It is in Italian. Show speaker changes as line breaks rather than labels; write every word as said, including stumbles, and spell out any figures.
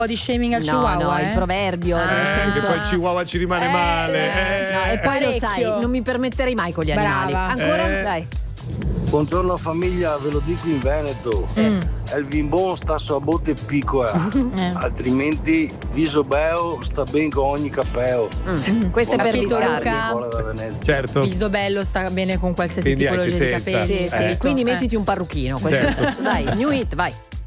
di shaming al
no,
chihuahua.
No,
eh?
il proverbio.
Ah,
nel senso...
che poi il chihuahua ci rimane
Eh,
male. Eh.
No, e poi lo
Parecchio.
sai, non mi permetterei mai con gli
Brava.
animali. Ancora?
Eh.
Dai.
Buongiorno famiglia, ve lo dico in Veneto.
Mm.
El vimbon sta su a botte piccola,
Eh.
altrimenti viso beo sta ben con ogni capeo.
Mm. Questo è per
Capito,
Viscardi.
Luca?
Nicola da Venezia.
Certo.
Il bello sta bene con qualsiasi
Quindi
tipologia
anche
di
senza.
capelli.
Sì, sì.
Eh.
Quindi
Eh.
mettiti un parrucchino, questo
Certo.
è il senso. Dai, new hit, vai.